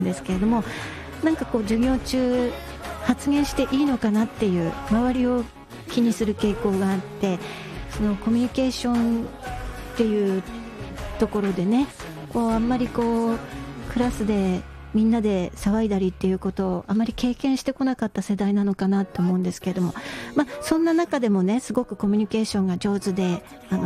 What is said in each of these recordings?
ですけれども、なんかこう授業中発言していいのかなっていう周りを気にする傾向があって、そのコミュニケーションっていうところでね、こうあんまりこうクラスでみんなで騒いだりっていうことをあまり経験してこなかった世代なのかなと思うんですけれども、そんな中でもね、すごくコミュニケーションが上手で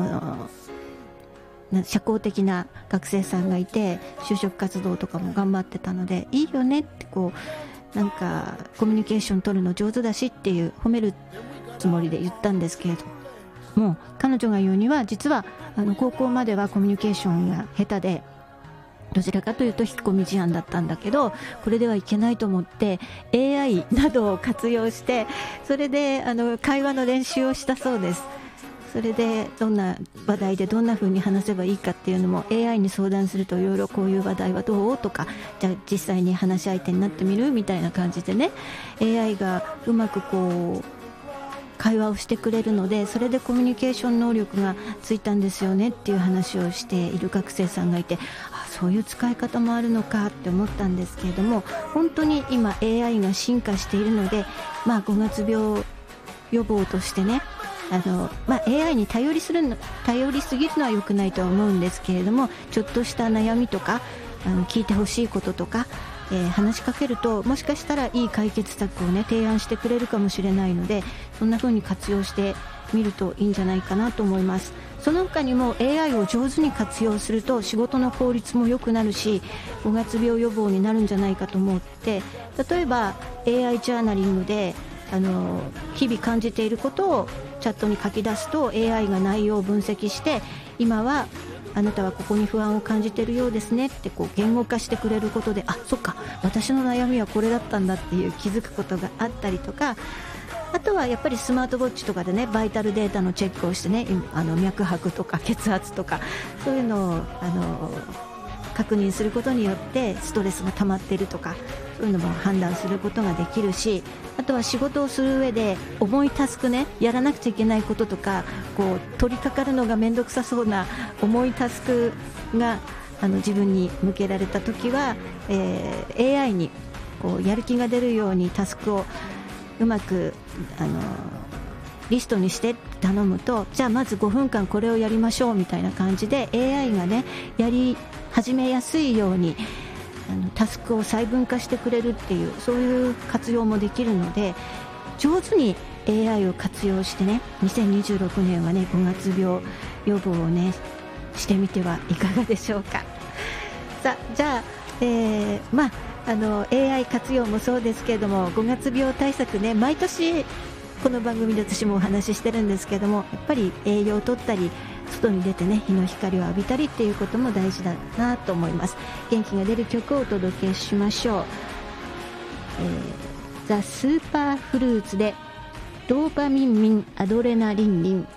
社交的な学生さんがいて、就職活動とかも頑張ってたので、いいよねってこうなんかコミュニケーション取るの上手だしっていう褒めるつもりで言ったんですけれども、彼女が言うには、実は高校まではコミュニケーションが下手で、どちらかというと引っ込み思案だったんだけど、これではいけないと思って AI などを活用して、それで会話の練習をしたそうです。それでどんな話題でどんな風に話せばいいかっていうのも AI に相談すると、いろいろこういう話題はどうとか、じゃあ実際に話し相手になってみるみたいな感じでね、 AI がうまくこう会話をしてくれるので、それでコミュニケーション能力がついたんですよねっていう話をしている学生さんがいて、そういう使い方もあるのかって思ったんですけれども、本当に今 AI が進化しているので、5月病予防としてね、AI に頼りすぎるのは良くないとは思うんですけれども、ちょっとした悩みとか聞いてほしいこととか、話しかけると、もしかしたらいい解決策をね提案してくれるかもしれないので、そんな風に活用してみるといいんじゃないかなと思います。その他にも AI を上手に活用すると仕事の効率も良くなるし、5月病予防になるんじゃないかと思って、例えば AI ジャーナリングで日々感じていることをチャットに書き出すと AI が内容を分析して、今はあなたはここに不安を感じているようですねってこう言語化してくれることで、そっか、私の悩みはこれだったんだっていう気づくことがあったりとか、あとはやっぱりスマートウォッチとかでね、バイタルデータのチェックをしてね、脈拍とか血圧とかそういうのを確認することによってストレスが溜まっているとか、そういうのも判断することができるし、あとは仕事をする上で重いタスクね、やらなくちゃいけないこととか、こう取り掛かるのが面倒くさそうな重いタスクが自分に向けられた時は、AI にこうやる気が出るようにタスクをうまくリストにして頼むと、じゃあまず5分間これをやりましょうみたいな感じで AI がねやり始めやすいようにタスクを細分化してくれるっていう、そういう活用もできるので、上手に AI を活用してね、2026年はね5月病予防をねしてみてはいかがでしょうか。じゃあ、AI 活用もそうですけれども、5月病対策ね、毎年この番組で私もお話ししてるんですけども、やっぱり栄養をとったり外に出てね日の光を浴びたりっていうことも大事だなと思います。元気が出る曲をお届けしましょう。ザ・スーパーフルーツでドーパミンミンアドレナリンリン。